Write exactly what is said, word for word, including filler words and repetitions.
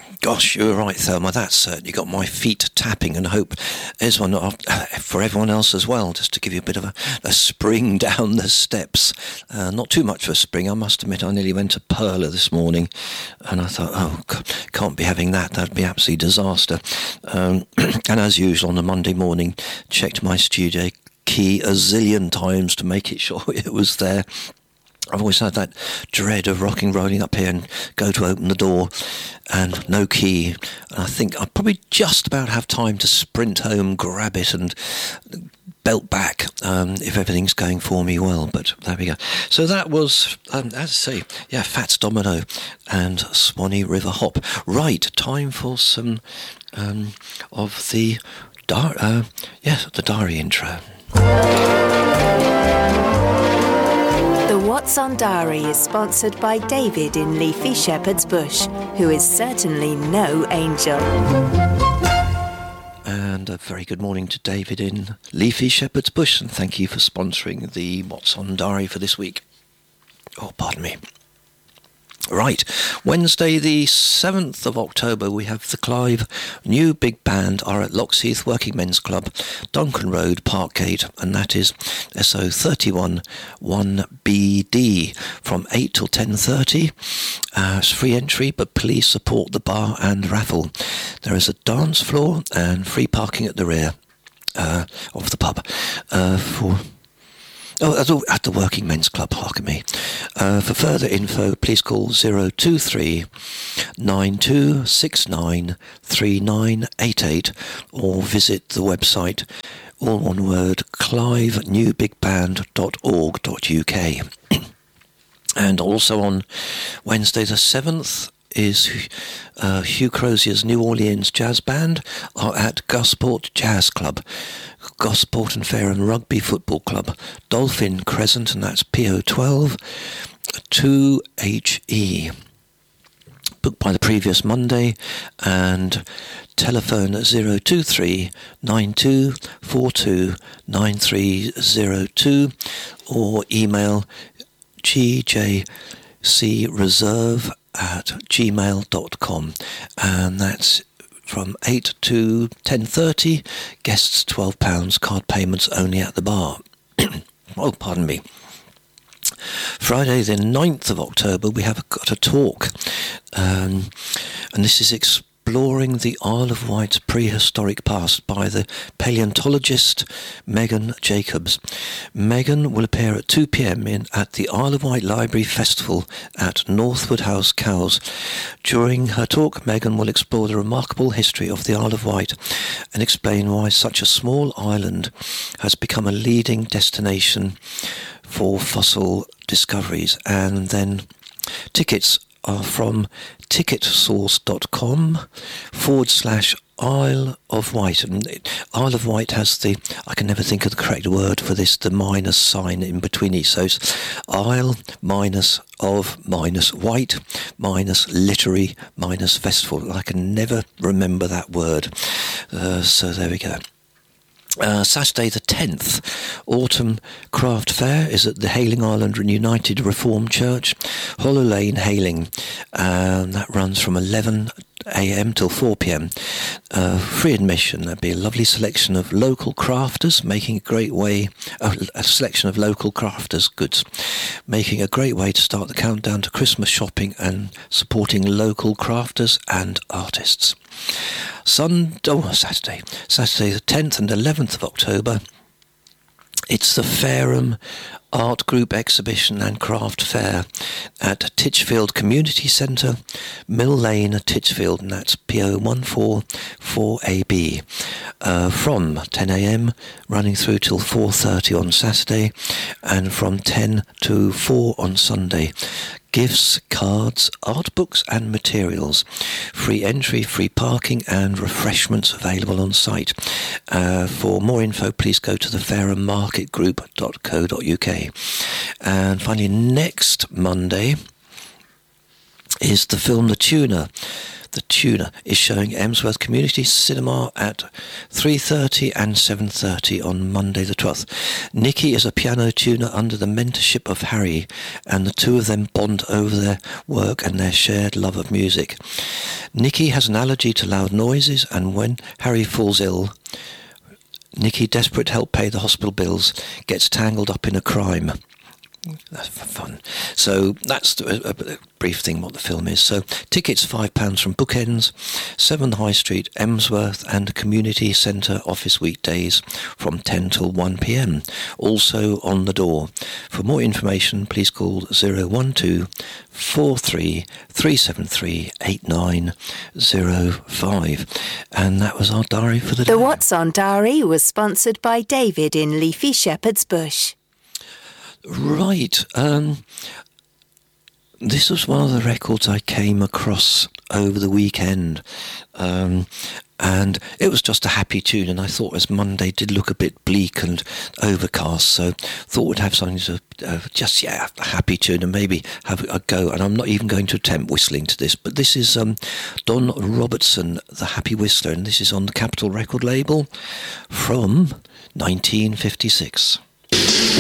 Gosh, you're right, Thelma. That's certainly got my feet tapping, and I hope there's one for everyone else as well, just to give you a bit of a, a spring down the steps. Uh, not too much of a spring, I must admit. I nearly went to Perla this morning, and I thought, oh, can't be having that. That'd be absolute disaster. Um, and as usual, on a Monday morning, checked my studio key a zillion times to make it sure it was there. I've always had that dread of rocking, rolling up here and go to open the door and no key. And I think I probably just about have time to sprint home, grab it and belt back um, if everything's going for me well. But there we go. So that was, um, as I say, yeah, Fats Domino and Swanee River Hop. Right, time for some um, of the, di- uh, yeah, the diary intro. The What's On Diary is sponsored by David in Leafy Shepherd's Bush, who is certainly no angel. And a very good morning to David in Leafy Shepherd's Bush, and thank you for sponsoring the What's On Diary for this week. Oh, pardon me. Right, Wednesday the seventh of October we have the Clive New Big Band are at Loxheath Working Men's Club, Duncan Road, Parkgate, and that is S O thirty-one one B D from eight till ten thirty. Uh, it's free entry, but please support the bar and raffle. There is a dance floor and free parking at the rear uh, of the pub uh, for... Oh, at the, at the Working Men's Club, look at me. Uh, for further info, please call zero two three nine two six nine three nine eight eight or visit the website, all one word, clive new big band dot org dot U K. And also on Wednesday the seventh is uh, Hugh Crozier's New Orleans Jazz Band are at Gosport Jazz Club, Gosport and Fareham Rugby Football Club, Dolphin Crescent, and that's P O twelve two H E. Booked by the previous Monday, and telephone zero two three nine two four two nine three zero two or email g j c reserve at gmail dot com, and that's from eight to ten thirty, guests twelve pounds, card payments only at the bar. Oh, pardon me. Friday the ninth of October we have got a talk, um, and this is exploring the Isle of Wight's prehistoric past by the paleontologist Megan Jacobs. Megan will appear at two p.m. in at the Isle of Wight Library Festival at Northwood House, Cowes. During her talk, Megan will explore the remarkable history of the Isle of Wight and explain why such a small island has become a leading destination for fossil discoveries. And then tickets are from ticketsource.com forward slash Isle of Wight. And Isle of Wight has the, I can never think of the correct word for this, the minus sign in between each. So it's Isle minus of minus Wight minus literary minus festival. I can never remember that word. Uh, so there we go. Uh, Saturday the tenth, Autumn Craft Fair is at the Hayling Island United Reformed Church, Hollow Lane, Hayling, and that runs from eleven a.m. till four p.m. Uh, free admission. There'll be a lovely selection of local crafters making a great way, uh, a selection of local crafters goods, making a great way to start the countdown to Christmas shopping and supporting local crafters and artists. Sunday, oh, Saturday, Saturday the tenth and eleventh of October, it's the Fareham Art Group Exhibition and Craft Fair at Titchfield Community Centre, Mill Lane, Titchfield, and that's P O one four four A B, uh, from ten a.m. running through till four thirty on Saturday, and from ten to four on Sunday. Gifts, cards, art books and materials. Free entry, free parking and refreshments available on site. Uh, for more info, please go to the fareham market group dot co dot U K. And finally, next Monday is the film The Tuner. The Tuner is showing Emsworth Community Cinema at three thirty and seven thirty on Monday the twelfth. Nikki is a piano tuner under the mentorship of Harry, and the two of them bond over their work and their shared love of music. Nikki has an allergy to loud noises, and when Harry falls ill, Nikki, desperate to help pay the hospital bills, gets tangled up in a crime. That's fun. So that's a, a brief thing what the film is. So tickets five pounds from Bookends, seven High Street, Emsworth, and Community Centre office weekdays from ten till one p m. Also on the door. For more information, please call zero one two four three three seven three eight nine zero five. And that was our diary for the day. The What's On Diary was sponsored by David in Leafy Shepherd's Bush. Right. Um, this was one of the records I came across over the weekend. Um, and it was just a happy tune, and I thought as Monday did look a bit bleak and overcast, so thought we'd have something to uh, just, yeah, a happy tune and maybe have a go. And I'm not even going to attempt whistling to this, but this is um, Don Robertson, the Happy Whistler, and this is on the Capitol record label from nineteen fifty-six.